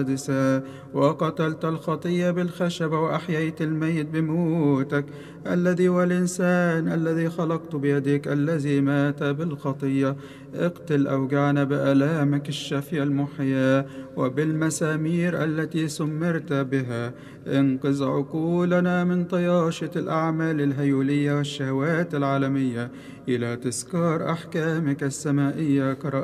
وقتلت الخطية بالخشبة وأحييت الميت بموتك الذي والإنسان الذي خلقت بيدك الذي مات بالخطية. اقتل أوجعنا بآلامك الشافية المحياة وبالمسامير التي سمرت بها. انقذ عقولنا من طياشة الأعمال الهيولية والشهوات العالمية إلى تذكار أحكامك السمائية